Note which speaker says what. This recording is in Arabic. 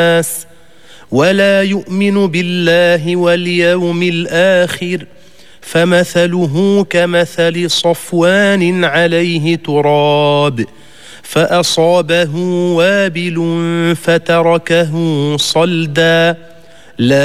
Speaker 1: الناس ولا يؤمن بالله واليوم الآخر فمثله كمثل صفوان عليه تراب فأصابه وابل فتركه صلدا لا